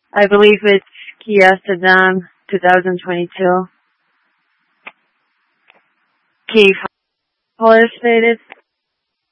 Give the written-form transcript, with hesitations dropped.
I believe it's Kia Sedan 2022. Key color stated.